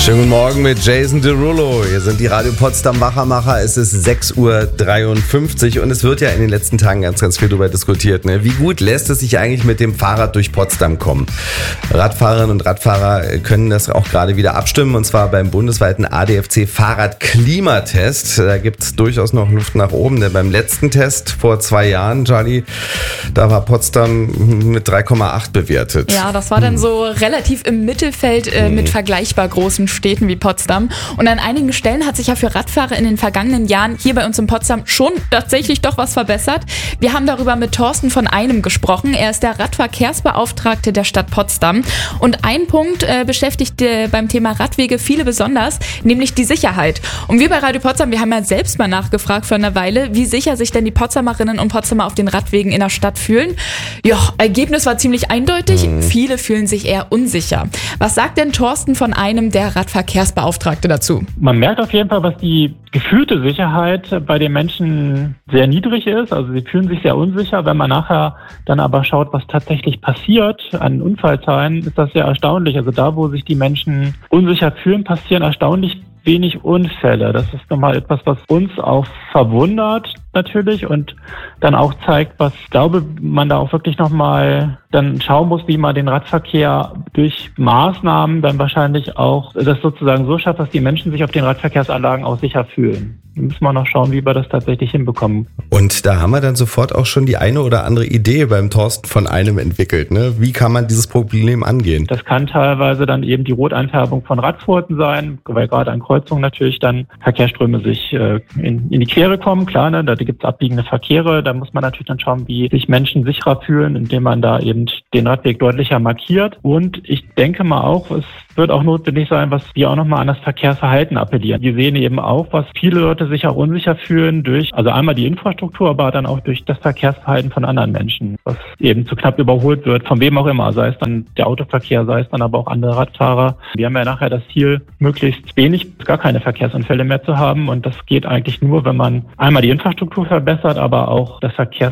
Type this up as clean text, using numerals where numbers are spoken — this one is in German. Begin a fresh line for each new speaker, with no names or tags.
Schönen guten Morgen mit Jason Derulo. Hier sind die Radio Potsdam Wachmacher. Es ist 6:53 Uhr und es wird ja in den letzten Tagen ganz viel darüber diskutiert. Ne? Wie gut lässt es sich eigentlich mit dem Fahrrad durch Potsdam kommen? Radfahrerinnen und Radfahrer können das auch gerade wieder abstimmen, und zwar beim bundesweiten ADFC Fahrradklimatest. Da gibt es durchaus noch Luft nach oben, denn beim letzten Test vor 2 Jahren, Charlie, da war Potsdam mit 3,8 bewertet.
Ja, das war dann so relativ im Mittelfeld mit vergleichbar großen Städten wie Potsdam. Und an einigen Stellen hat sich ja für Radfahrer in den vergangenen Jahren hier bei uns in Potsdam schon tatsächlich doch was verbessert. Wir haben darüber mit Thorsten von Einem gesprochen. Er ist der Radverkehrsbeauftragte der Stadt Potsdam. Und ein Punkt beschäftigt beim Thema Radwege viele besonders, nämlich die Sicherheit. Und wir bei Radio Potsdam, wir haben ja selbst mal nachgefragt vor einer Weile, wie sicher sich denn die Potsdamerinnen und Potsdamer auf den Radwegen in der Stadt fühlen. Ja, Ergebnis war ziemlich eindeutig. Viele fühlen sich eher unsicher. Was sagt denn Thorsten von Einem, der Radverkehrsbeauftragte, dazu?
Man merkt auf jeden Fall, dass die gefühlte Sicherheit bei den Menschen sehr niedrig ist. Also sie fühlen sich sehr unsicher. Wenn man nachher dann aber schaut, was tatsächlich passiert an Unfallzahlen, ist das sehr erstaunlich. Also da, wo sich die Menschen unsicher fühlen, passieren erstaunlich wenig Unfälle. Das ist nochmal etwas, was uns auch verwundert natürlich und dann auch zeigt, was ich glaube, man da auch wirklich nochmal dann schauen muss, wie man den Radverkehr durch Maßnahmen dann wahrscheinlich auch das sozusagen so schafft, dass die Menschen sich auf den Radverkehrsanlagen auch sicher fühlen. Da müssen wir noch schauen, wie wir das tatsächlich hinbekommen.
Und da haben wir dann sofort auch schon die eine oder andere Idee beim Thorsten von Einem entwickelt. Ne? Wie kann man dieses Problem angehen?
Das kann teilweise dann eben die Roteinfärbung von Radpfoten sein, weil gerade an Kreuzungen natürlich dann Verkehrsströme sich in die Quere kommen. Klar, ne? Da gibt es abbiegende Verkehre. Da muss man natürlich dann schauen, wie sich Menschen sicherer fühlen, indem man da eben den Radweg deutlicher markiert. Und ich denke mal auch, es wird auch notwendig sein, was wir auch nochmal an das Verkehrsverhalten appellieren. Wir sehen eben auch, was viele Leute sich auch unsicher fühlen durch, also einmal die Infrastruktur, aber dann auch durch das Verkehrsverhalten von anderen Menschen, was eben zu knapp überholt wird, von wem auch immer, sei es dann der Autoverkehr, sei es dann aber auch andere Radfahrer. Wir haben ja nachher das Ziel, möglichst wenig, gar keine Verkehrsunfälle mehr zu haben, und das geht eigentlich nur, wenn man einmal die Infrastruktur verbessert, aber auch das Verkehrsverhalten